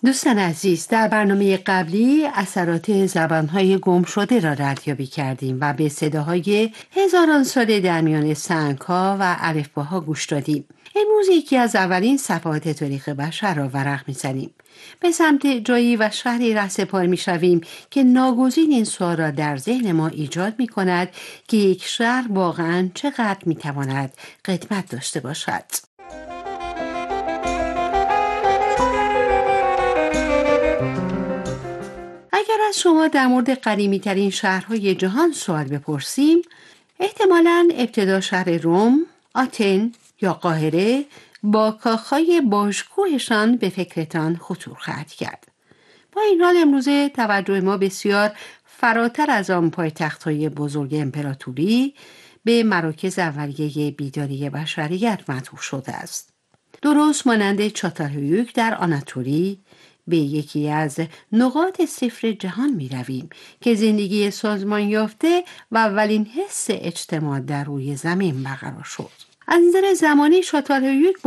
دوستان عزیز، در برنامه قبلی اثرات زبانهای گم شده را ردیابی کردیم و به صداهای هزاران ساله در میان سنگ‌ها و الفباها گوش دادیم. امروز یکی از اولین صفحات تاریخ بشر را ورق می‌زنیم. به سمت جایی و شهری رهسپار می‌شویم که ناگزیر این سوال را در ذهن ما ایجاد می‌کند که یک شهر واقعاً چقدر می‌تواند قدمت داشته باشد. اگر از شما در مورد قدیمی ترین شهرهای جهان سوال بپرسیم، احتمالاً ابتدا شهر روم، آتن یا قاهره با کاخهای باشکوهشان به فکرتان خطور خواهد کرد. با این حال امروزه توجه ما بسیار فراتر از آن پایتخت‌های بزرگ امپراتوری به مراکز اولیه بیداری بشریت معطوف شده است. درست مانند چاتارهویوک در آناتولی، به یکی از نقاط صفر جهان می رویم که زندگی سازمان یافته و اولین حس اجتماع در روی زمین برقرار شد. از نظر زمانی چاتارهویوک